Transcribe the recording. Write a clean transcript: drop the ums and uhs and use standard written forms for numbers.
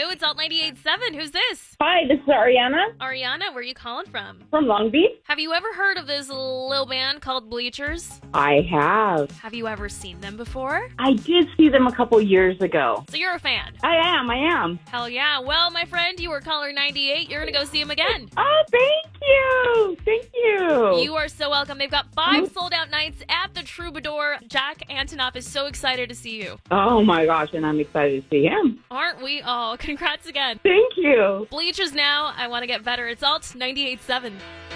you. It's Alt 98.7. Who's this? Hi, this is Ariana Ariana, where are you calling from? from Long Beach. Have you ever heard of this little band called Bleachers? I have. Have you ever seen them before? I did see them a couple years ago. So you're a fan. I am. Hell yeah. Well, my friend, you were caller 98. You're going to go see them again. Oh, thank you. Thank you. You are so welcome. They've got 5 sold-out nights at the Troubadour. Jack Antonoff is so excited to see you. Oh, my gosh, and I'm excited to see him. Aren't we all? Congrats again. Thank you. Bleachers now. I want to get better. It's Alt 98.7.